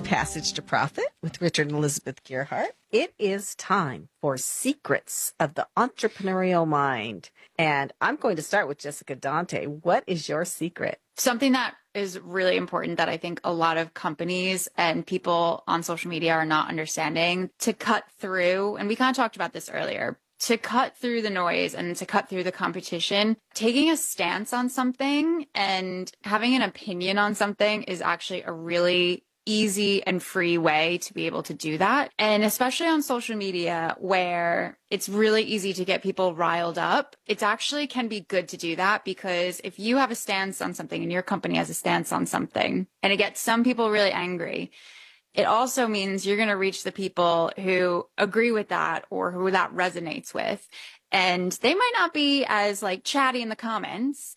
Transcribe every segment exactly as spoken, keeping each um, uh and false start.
Passage to Profit with Richard and Elizabeth Gearhart. It is time for Secrets of the Entrepreneurial Mind. And I'm going to start with Jessica Dante. What is your secret? Something that is really important that I think a lot of companies and people on social media are not understanding to cut through, and we kind of talked about this earlier, to cut through the noise and to cut through the competition, taking a stance on something and having an opinion on something is actually a really easy and free way to be able to do that. And especially on social media where it's really easy to get people riled up, it actually can be good to do that, because if you have a stance on something and your company has a stance on something and it gets some people really angry, it also means you're going to reach the people who agree with that or who that resonates with. And they might not be as like chatty in the comments,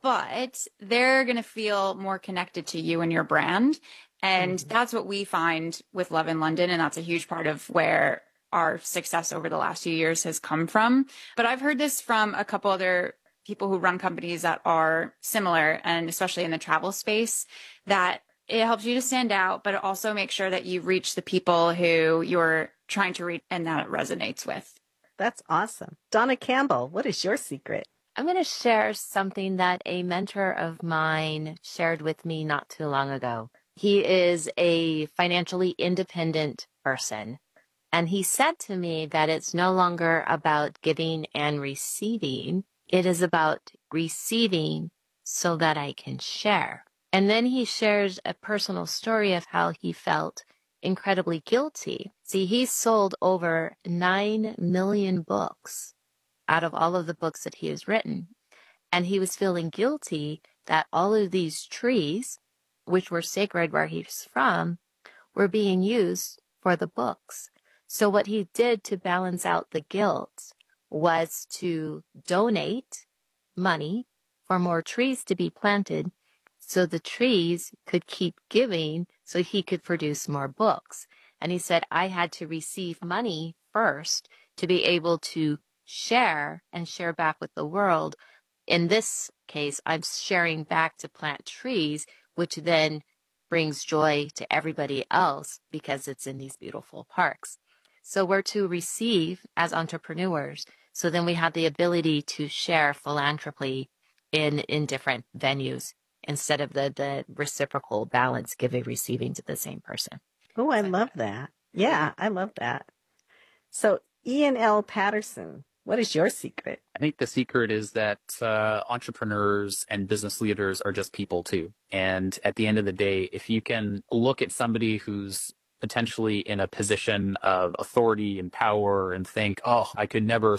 but they're going to feel more connected to you and your brand. And mm-hmm. that's what we find with Love in London. And that's a huge part of where our success over the last few years has come from. But I've heard this from a couple other people who run companies that are similar, and especially in the travel space, that it helps you to stand out, but it also makes sure that you reach the people who you're trying to reach and that it resonates with. That's awesome. Donna Campbell, what is your secret? I'm going to share something that a mentor of mine shared with me not too long ago. He is a financially independent person, and he said to me that it's no longer about giving and receiving. It is about receiving so that I can share. And then he shares a personal story of how he felt incredibly guilty. See, he sold over nine million books out of all of the books that he has written. And he was feeling guilty that all of these trees, which were sacred where he's from, were being used for the books. So what he did to balance out the guilt was to donate money for more trees to be planted, so the trees could keep giving so he could produce more books. And he said, I had to receive money first to be able to share and share back with the world. In this case, I'm sharing back to plant trees, which then brings joy to everybody else because it's in these beautiful parks. So we're to receive as entrepreneurs. So then we have the ability to share philanthropy in, in different venues, instead of the, the reciprocal balance, giving, receiving to the same person. Oh, I love that. Yeah, I love that. So Ian L. Patterson, what is your secret? I think the secret is that uh, entrepreneurs and business leaders are just people too. And at the end of the day, if you can look at somebody who's potentially in a position of authority and power and think, oh, I could never